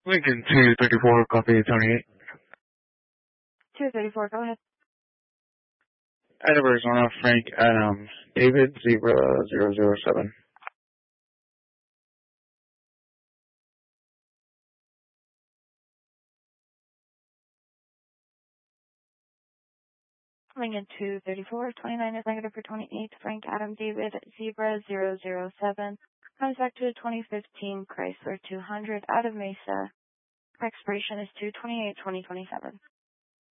Lincoln 234, copy 28. 234, go ahead. Out of Arizona, Frank Adam David, Zebra 007. Lincoln 234, 29 is negative for 28, Frank Adam David, Zebra 007. Comes back to a 2015 Chrysler 200 out of Mesa. Expiration is 2/28/2027.